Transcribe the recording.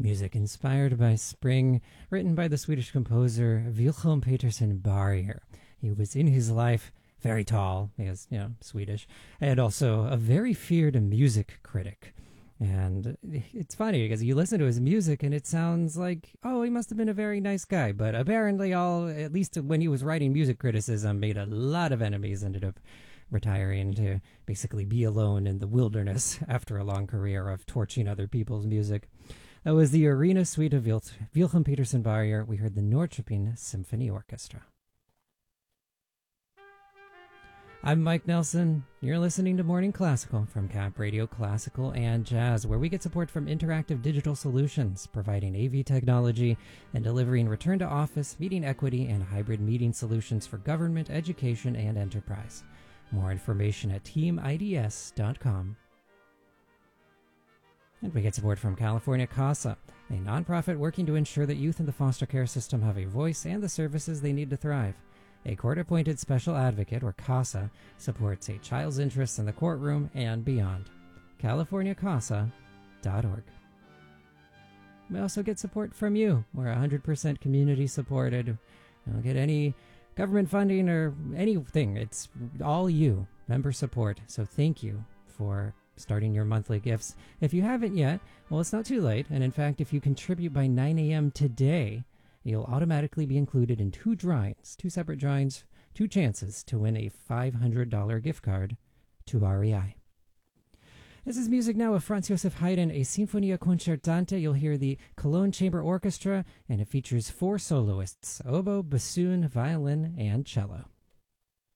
Music inspired by spring, written by the Swedish composer Wilhelm Peterson Barrier. He was in his life very tall, because, Swedish, and also a very feared music critic. And it's funny because you listen to his music and it sounds like, oh, he must have been a very nice guy. But apparently, at least when he was writing music criticism, made a lot of enemies, ended up retiring to basically be alone in the wilderness after a long career of torching other people's music. That was the Arena Suite of Wilhelm Peterson Barrier. We heard the Norrköping Symphony Orchestra. I'm Mike Nelson. You're listening to Morning Classical from Cap Radio Classical and Jazz, where we get support from Interactive Digital Solutions, providing AV technology and delivering return-to-office, meeting equity, and hybrid meeting solutions for government, education, and enterprise. More information at teamids.com. And we get support from California CASA, a nonprofit working to ensure that youth in the foster care system have a voice and the services they need to thrive. A court-appointed special advocate, or CASA, supports a child's interests in the courtroom and beyond. CaliforniaCASA.org. We also get support from you. We're 100% community supported. We don't get any government funding or anything. It's all you, member support. So thank you for starting your monthly gifts. If you haven't yet, well, it's not too late. And in fact, if you contribute by 9 a.m. today, you'll automatically be included in two separate drawings, two chances to win a $500 gift card to REI. This is music now of Franz Josef Haydn, a Sinfonia Concertante. You'll hear the Cologne Chamber Orchestra, and it features 4 soloists: oboe, bassoon, violin, and cello.